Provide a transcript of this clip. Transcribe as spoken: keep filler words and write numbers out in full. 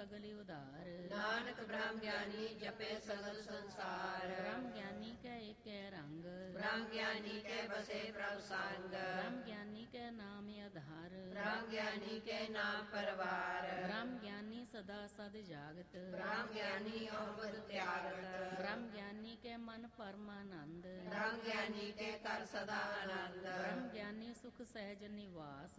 सगली उधार। नानक ब्रह्म ज्ञानी जपे सगल संसार। ब्रह्म ज्ञानी के एक रंग, ब्रह्म ज्ञानी के बसे प्रभु संग। ब्रह्म ज्ञानी के नाम आधार, ब्रह्म ज्ञानी के नाम परवार। ब्रह्म ज्ञानी सदा सद जागत, ब्रह्म ज्ञानी अहमद त्यागत। ब्रह्म ज्ञानी के मन परमानंद, ब्रह्म ज्ञानी के कर सदा आनंद। ब्रह्म ज्ञानी सुख सहज निवास,